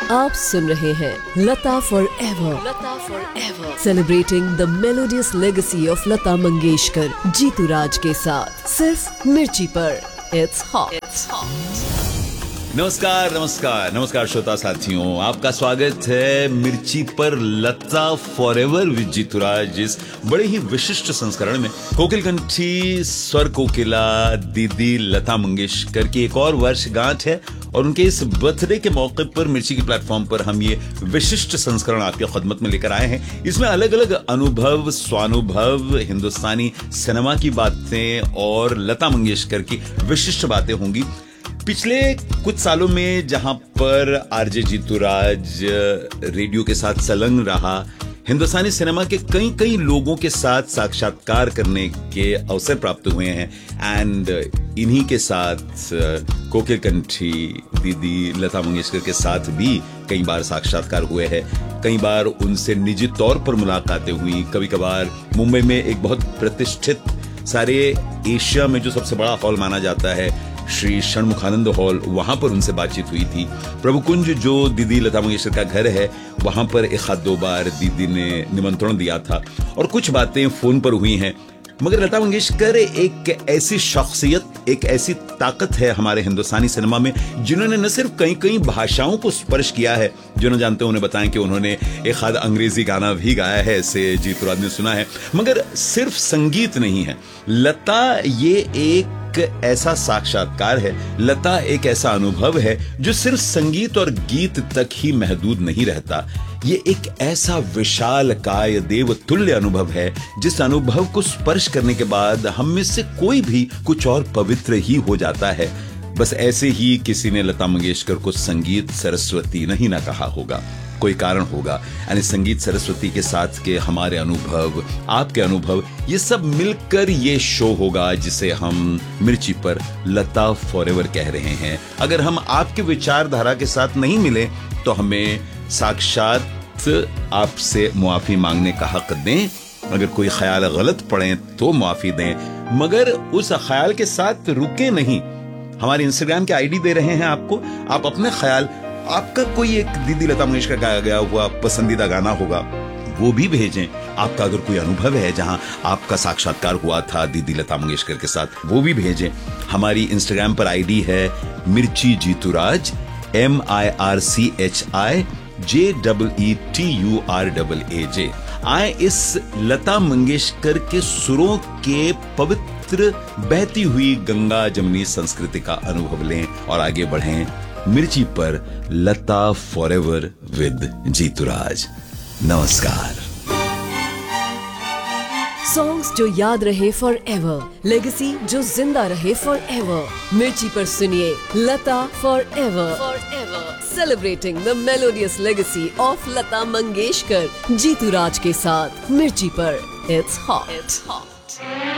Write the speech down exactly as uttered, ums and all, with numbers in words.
आप सुन रहे हैं लता for ever, Lata for ever, celebrating the melodious legacy of Lata Mangeshkar Jitu राज के साथ सिर्फ मिर्ची पर। It's hot, it's hot. नमस्कार नमस्कार नमस्कार श्रोता साथियों, आपका स्वागत है मिर्ची पर लता फॉरएवर विद जीतू राज। इस बड़े ही विशिष्ट संस्करण में कोकिल कंठी स्वर कोकिला दीदी लता मंगेशकर की एक और वर्षगांठ है और उनके इस बर्थडे के मौके पर मिर्ची के प्लेटफॉर्म पर हम ये विशिष्ट संस्करण आपकी खिदमत में लेकर आए हैं। इसमें अलग अलग अनुभव, स्वानुभव, हिंदुस्तानी सिनेमा की बातें और लता मंगेशकर की विशिष्ट बातें होंगी। पिछले कुछ सालों में जहां पर आरजे जीतू राज रेडियो के साथ संलग्न रहा, हिंदुस्तानी सिनेमा के कई कई लोगों के साथ साक्षात्कार करने के अवसर प्राप्त हुए हैं एंड इन्हीं के साथ कोकिल कंठी दीदी लता मंगेशकर के साथ भी कई बार साक्षात्कार हुए हैं। कई बार उनसे निजी तौर पर मुलाकातें हुई। कभी कभार मुंबई में एक बहुत प्रतिष्ठित, सारे एशिया में जो सबसे बड़ा हॉल माना जाता है, श्री षणमुखानंद हॉल, वहां पर उनसे बातचीत हुई थी। प्रभु कुंज जो दीदी लता मंगेशकर का घर है, वहां पर एक आध दो बार दीदी ने निमंत्रण दिया था और कुछ बातें फोन पर हुई हैं। मगर लता मंगेशकर एक ऐसी शख्सियत, एक ऐसी ताकत है हमारे हिंदुस्तानी सिनेमा में, जिन्होंने न सिर्फ कई कई भाषाओं को स्पर्श किया है। जो न जानते उन्हें बताएं कि उन्होंने एक आध अंग्रेजी गाना भी गाया है, ऐसे जीतू राज ने सुना है। मगर सिर्फ संगीत नहीं है, लता ये एक ऐसा साक्षात्कार है, लता एक ऐसा अनुभव है जो सिर्फ संगीत और गीत तक ही महदूद नहीं रहता। ये एक ऐसा विशाल काय देव तुल्य अनुभव है जिस अनुभव को स्पर्श करने के बाद हम में से कोई भी कुछ और पवित्र ही हो जाता है। बस ऐसे ही किसी ने लता मंगेशकर को संगीत सरस्वती नहीं ना कहा होगा, कोई कारण होगा। यानी संगीत सरस्वती के साथ के हमारे अनुभव, आपके अनुभव, ये सब मिलकर ये शो होगा जिसे हम मिर्ची पर लता फॉरएवर कह रहे हैं। अगर हम आपके विचारधारा के साथ नहीं मिले तो हमें साक्षात आपसे मुआफी मांगने का हक दें। अगर कोई ख्याल गलत पड़े तो मुआफी दें, मगर उस ख्याल के साथ रुके नहीं। हमारे इंस्टाग्राम के आईडी दे रहे हैं आपको, आप अपने ख्याल, आपका कोई एक दीदी लता मंगेशकर का गाया गया हुआ पसंदीदा गाना होगा, वो भी भेजें। आपका अगर कोई अनुभव है जहां आपका साक्षात्कार हुआ था दीदी लता मंगेशकर के साथ, वो भी भेजें। हमारी इंस्टाग्राम पर आईडी है मिर्ची जीतू राज, M I R C H I J double E T U are double A जे। आए इस लता मंगेशकर के सुरों के पवित्र बहती हुई गंगा जमनी संस्कृति का अनुभव लें और आगे बढ़ें मिर्ची पर लता फॉरएवर विद जीतू राज। नमस्कार। सॉन्ग्स जो याद रहे फॉर एवर, लेगेसी जो जिंदा रहे फॉर एवर। मिर्ची पर सुनिए लता for ever, for ever, celebrating the melodious legacy of Lata Mangeshkar Jitu राज के साथ मिर्ची पर। It's hot, it's hot.